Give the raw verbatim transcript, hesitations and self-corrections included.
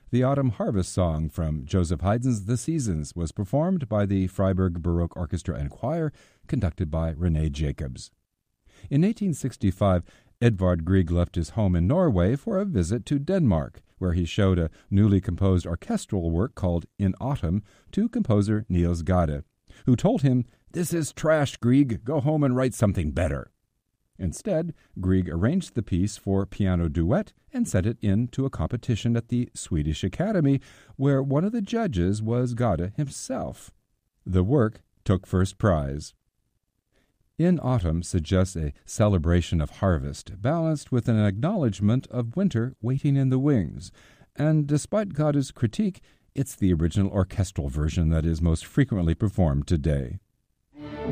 The Autumn Harvest Song from Joseph Haydn's The Seasons was performed by the Freiburg Baroque Orchestra and Choir, conducted by René Jacobs. In eighteen sixty-five, Edvard Grieg left his home in Norway for a visit to Denmark, where he showed a newly composed orchestral work called In Autumn to composer Niels Gade, who told him, "This is trash, Grieg. Go home and write something better." Instead, Grieg arranged the piece for piano duet and sent it in to a competition at the Swedish Academy, where one of the judges was Gade himself. The work took first prize. In Autumn suggests a celebration of harvest, balanced with an acknowledgement of winter waiting in the wings, and despite Gade's critique, it's the original orchestral version that is most frequently performed today.